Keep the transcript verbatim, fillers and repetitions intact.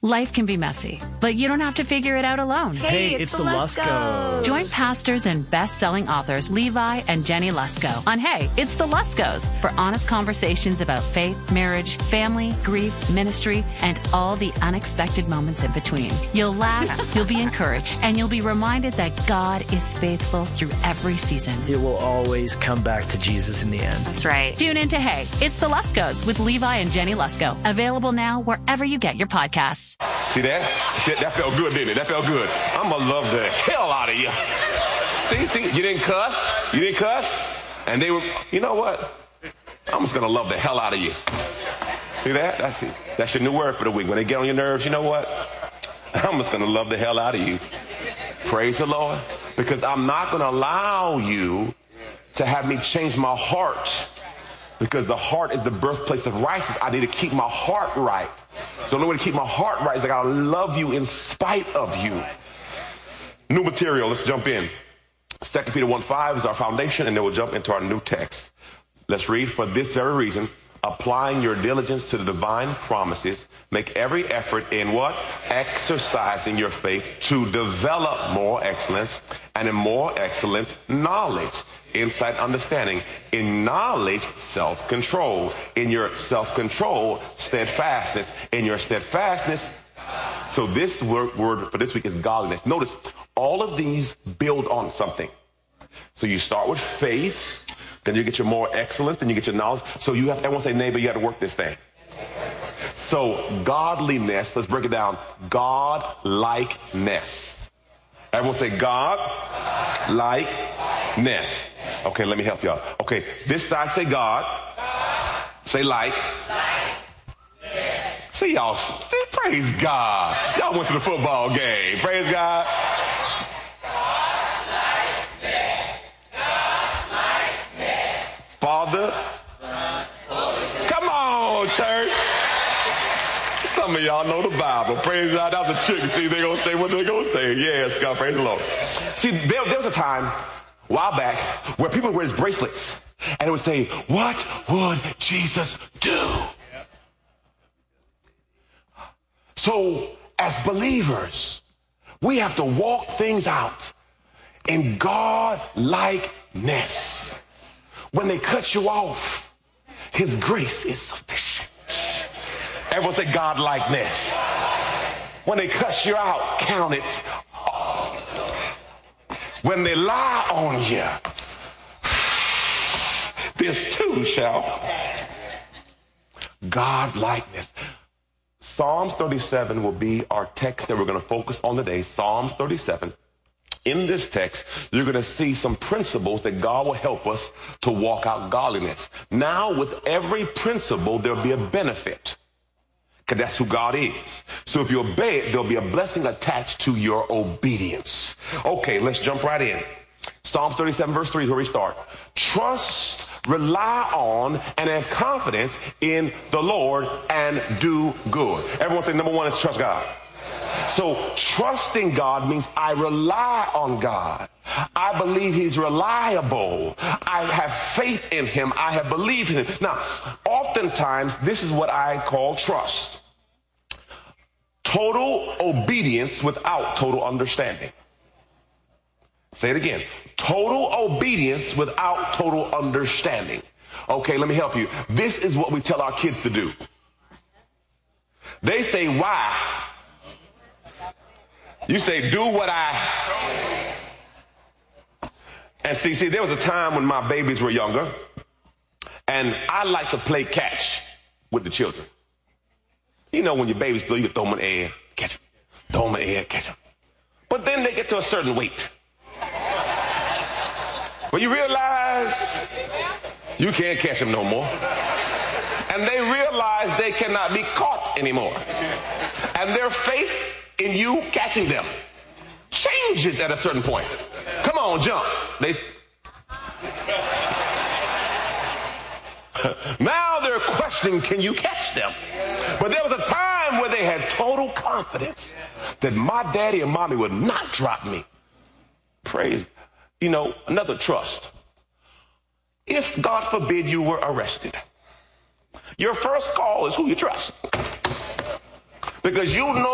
Life can be messy, but you don't have to figure it out alone. Hey, Hey, it's, it's the the Luskos. Join pastors and best-selling authors Levi and Jenny Lusko on Hey, It's the Luskos for honest conversations about faith, marriage, family, grief, ministry, and all the unexpected moments in between. You'll laugh, you'll be encouraged, and you'll be reminded that God is faithful through every season. It will always come back to Jesus in the end. That's right. Tune in to Hey, It's the Luskos with Levi and Jenny Lusko. Available now wherever you get your podcasts. See that? See, that felt good, didn't it? That felt good. I'm going to love the hell out of you. See, see, you didn't cuss. You didn't cuss. And they were, you know what? I'm just going to love the hell out of you. See that? That's it. That's your new word for the week. When they get on your nerves, you know what? I'm just going to love the hell out of you. Praise the Lord. Because I'm not going to allow you to have me change my heart. Because the heart is the birthplace of righteousness. I need to keep my heart right. So the only way to keep my heart right is I gotta love you in spite of you. New material, let's jump in. Second Peter one five is our foundation, and then we'll jump into our new text. Let's read. For this very reason, applying your diligence to the divine promises, make every effort in what? Exercising your faith to develop more excellence, and in more excellence, knowledge, insight, understanding. In knowledge, self-control. In your self-control, steadfastness. In your steadfastness, so this word, word for this week is godliness. Notice, all of these build on something. So you start with faith, then you get your more excellence, then you get your knowledge. So you have to, everyone say, neighbor, you got to work this thing. So godliness, let's break it down. God-likeness. Everyone say God-likeness. Okay, let me help y'all. Okay, this side say God. Say like. See y'all, see, praise God. Y'all went to the football game. Praise God. Father. Come on, church. Some of y'all know the Bible. Praise God. That was a trick. See, they're going to say what they're going to say. Yes, God, praise the Lord. See, there, there was a time, a while back, where people would wear these bracelets, and it would say, what would Jesus do? So, as believers, we have to walk things out in God-likeness. When they cut you off, His grace is sufficient. Everyone say God-likeness. When they cuss you out, count it. When they lie on you, this too shall. God-likeness. Psalms thirty-seven will be our text that we're going to focus on today. Psalms thirty-seven. In this text, you're going to see some principles that God will help us to walk out godliness. Now, with every principle, there'll be a benefit. Because that's who God is. So if you obey it, there'll be a blessing attached to your obedience. Okay, let's jump right in. Psalm thirty-seven verse three is where we start. Trust, rely on, and have confidence in the Lord and do good. Everyone say number one is trust God. So trusting God means I rely on God. I believe He's reliable. I have faith in Him. I have believed in Him. Now, oftentimes, this is what I call trust. Total obedience without total understanding. Say it again. Total obedience without total understanding. Okay, let me help you. This is what we tell our kids to do. They say, why? You say, do what I. And see, see, there was a time when my babies were younger, and I like to play catch with the children. You know, when your babies play, you can throw them in the air, catch them. Throw them in the air, catch them. But then they get to a certain weight. When you realize you can't catch them no more. And they realize they cannot be caught anymore. And their faith in you catching them changes at a certain point. Come on, jump. They now they're questioning, can you catch them? But there was a time where they had total confidence that my daddy and mommy would not drop me. Praise. You know, another trust. If, God forbid, you were arrested, your first call is who you trust. Because you know